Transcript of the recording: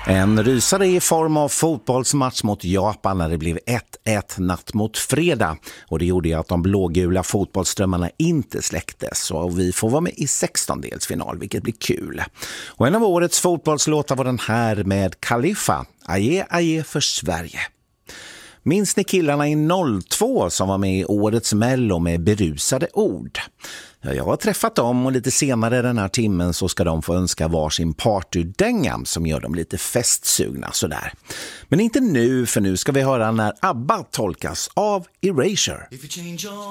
En rysare i form av fotbollsmatch mot Japan när det blev 1-1 natt mot fredag. Och det gjorde ju att de blågula fotbollsströmmarna inte släcktes. Och vi får vara med i 16-delsfinal, vilket blir kul. Och en av årets fotbollslåtar var den här med Khalifa, Aje Aje för Sverige. Minns ni killarna i 02 som var med i årets Mello med berusade ord? Ja, jag har träffat dem och lite senare den här timmen så ska de få önska varsin partydänga som gör dem lite festsugna sådär. Men inte nu, för nu ska vi höra när ABBA tolkas av Erasure.